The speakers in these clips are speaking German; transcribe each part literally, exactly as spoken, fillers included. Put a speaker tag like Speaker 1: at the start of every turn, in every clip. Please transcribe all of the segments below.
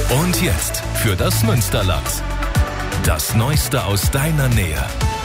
Speaker 1: Und jetzt für das Münsterland. Das Neueste aus deiner Nähe.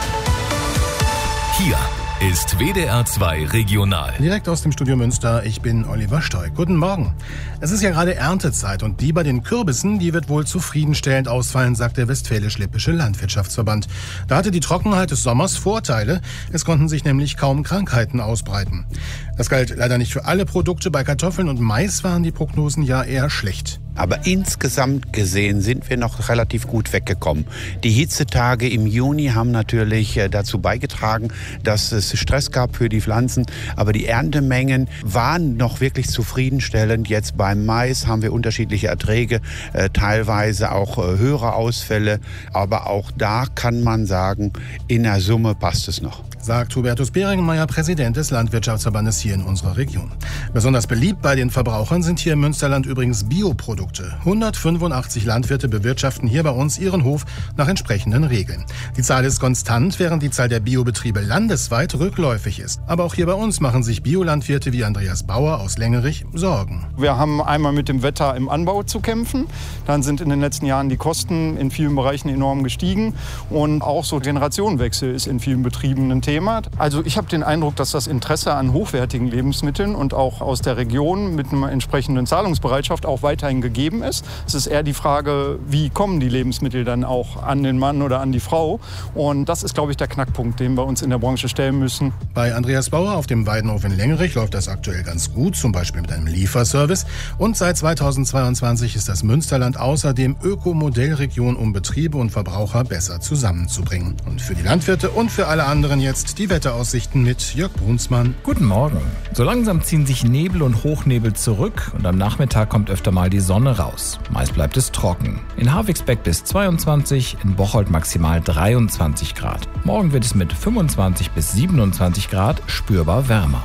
Speaker 1: Hier ist W D R zwei Regional.
Speaker 2: Direkt aus dem Studio Münster, ich bin Oliver Steu. Guten Morgen. Es ist ja gerade Erntezeit und die bei den Kürbissen, die wird wohl zufriedenstellend ausfallen, sagt der Westfälisch-Lippische Landwirtschaftsverband. Da hatte die Trockenheit des Sommers Vorteile. Es konnten sich nämlich kaum Krankheiten ausbreiten. Das galt leider nicht für alle Produkte. Bei Kartoffeln und Mais waren die Prognosen ja eher schlecht.
Speaker 3: Aber insgesamt gesehen sind wir noch relativ gut weggekommen. Die Hitzetage im Juni haben natürlich dazu beigetragen, dass es Stress gab für die Pflanzen. Aber die Erntemengen waren noch wirklich zufriedenstellend. Jetzt beim Mais haben wir unterschiedliche Erträge, äh, teilweise auch äh, höhere Ausfälle. Aber auch da kann man sagen, in der Summe passt es noch.
Speaker 2: Sagt Hubertus Beringmeier, Präsident des Landwirtschaftsverbandes hier in unserer Region. Besonders beliebt bei den Verbrauchern sind hier im Münsterland übrigens Bioprodukte. hundertfünfundachtzig Landwirte bewirtschaften hier bei uns ihren Hof nach entsprechenden Regeln. Die Zahl ist konstant, während die Zahl der Biobetriebe landesweit rückläufig ist. Aber auch hier bei uns machen sich Biolandwirte wie Andreas Bauer aus Längerich Sorgen.
Speaker 4: Wir haben einmal mit dem Wetter im Anbau zu kämpfen. Dann sind in den letzten Jahren die Kosten in vielen Bereichen enorm gestiegen. Und auch so Generationenwechsel ist in vielen Betrieben ein Thema. Also ich habe den Eindruck, dass das Interesse an hochwertigen Lebensmitteln und auch aus der Region mit einer entsprechenden Zahlungsbereitschaft auch weiterhin gegeben ist. Es ist eher die Frage, wie kommen die Lebensmittel dann auch an den Mann oder an die Frau. Und das ist, glaube ich, der Knackpunkt, den wir uns in der Branche stellen müssen.
Speaker 2: Bei Andreas Bauer auf dem Weidenhof in Längerich läuft das aktuell ganz gut, zum Beispiel mit einem Lieferservice. Und seit zweitausendzweiundzwanzig ist das Münsterland außerdem Ökomodellregion, um Betriebe und Verbraucher besser zusammenzubringen. Und für die Landwirte und für alle anderen jetzt die Wetteraussichten mit Jörg Brunsmann.
Speaker 5: Guten Morgen. So langsam ziehen sich Nebel und Hochnebel zurück und am Nachmittag kommt öfter mal die Sonne raus. Meist bleibt es trocken. In Havigsbeck bis zweiundzwanzig, in Bocholt maximal dreiundzwanzig Grad. Morgen wird es mit fünfundzwanzig bis siebenundzwanzig Grad spürbar wärmer.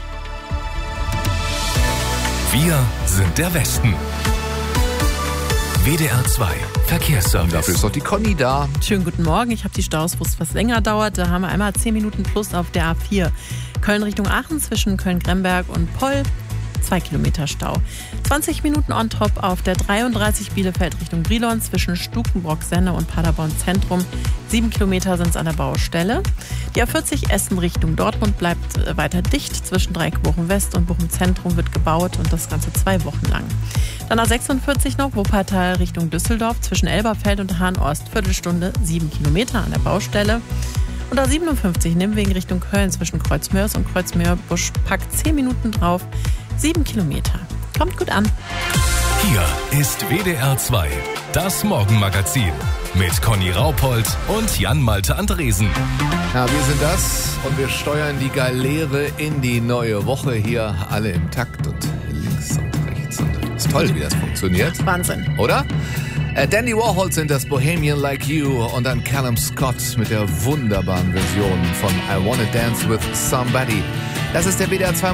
Speaker 1: Wir sind der Westen. W D R zwei Verkehrsservice.
Speaker 6: Dafür ist doch die Conny da.
Speaker 7: Schönen guten Morgen. Ich habe die Staus, wo es was länger dauert. Da haben wir einmal zehn Minuten plus auf der A vier. Köln Richtung Aachen zwischen Köln-Gremberg und Poll. Zwei Kilometer Stau. zwanzig Minuten on top auf der dreiunddreißig Bielefeld Richtung Brilon zwischen Stukenbrock-Senne und Paderborn Zentrum. Sieben Kilometer sind es an der Baustelle. Die A vierzig Essen Richtung Dortmund bleibt weiter dicht. Zwischen Dreieck-Bochum West und Bochum Zentrum wird gebaut und das Ganze zwei Wochen lang. Dann A sechsundvierzig noch, Wuppertal Richtung Düsseldorf zwischen Elberfeld und Hahn-Ost. Viertelstunde, sieben Kilometer an der Baustelle. Und A siebenundfünfzig Nimwegen Richtung Köln zwischen Kreuzmörs und Kreuzmöhr-Busch packt zehn Minuten drauf. Sieben Kilometer. Kommt gut an.
Speaker 1: Hier ist W D R zwei, das Morgenmagazin mit Conny Raupold und Jan-Malte Andresen.
Speaker 6: Ja, wir sind das und wir steuern die Galeere in die neue Woche hier alle im Takt und links und rechts. Und ist toll, wie das funktioniert.
Speaker 7: Wahnsinn.
Speaker 6: Oder? Äh, Dandy Warhol sind das Bohemian Like You und dann Callum Scott mit der wunderbaren Version von I Wanna Dance With Somebody. Das ist der W D R zwei